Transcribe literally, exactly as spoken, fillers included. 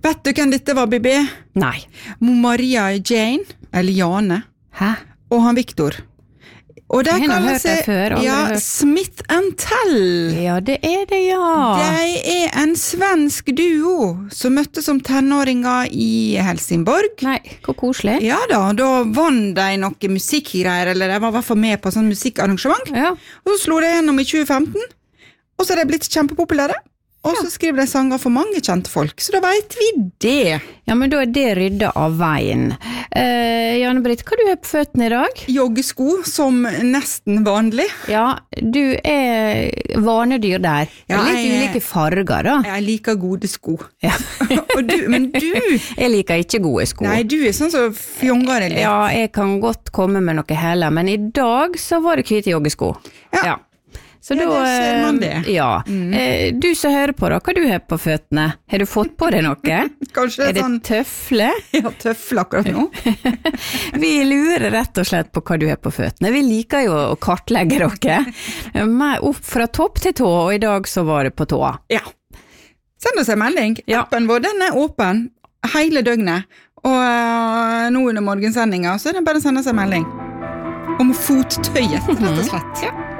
Vet du hvem dette var, Bibi? Nei. Maria Jane, eller Jane, Hæ? og han Victor. Og de Jeg har nå kaller hørt det seg før, aldri ja, hørt. Smith and Tell. Ja, det er det, ja. De er en svensk duo som møttes som tenåringer i Helsingborg. Nei, hvor koselig. Ja da, da vann de noe musikkgreier, eller de var i hvert fall med på sånn musikkarrangement. Ja. Og så slo de gjennom i tjue femten, og så er de blitt kjempepopulære. Og så skriver de sanger for mange kjente folk, så da vet vi det. Ja, men da er det rydda av veien. Eh, Janne-Britt, hva du har på føttene i dag? Joggesko, som nesten vanlig. Ja, du er vanedyr der. Ja, litt jeg- ulike farger, da. Jeg liker gode sko. Ja. Og du, men du, Jeg liker ikke gode sko. nei, du er sånn som fjonger litt. Ja, jeg kan godt komme med noe heller, men i dag så var det hvite joggesko. Ja. Så Ja, da, der ser man det. eh, Ja. Eh, Du som hører på da, hva du har på føttene? Har du fått på deg noe? Kanskje Er det sånn tøfler? ja, tøffel akkurat nå. Vi lurer rett og slett på hva du har på føttene. Vi liker jo å kartlegge dere. Mer opp fra topp til tå, og i dag så var det på tå. Ja. Send oss en melding. Ja. Appen vår, den er åpen hele døgnet. Og øh, nå under morgensendinga, så er det bare å sende oss en melding. Om fottøyet, rett og slett. Ja.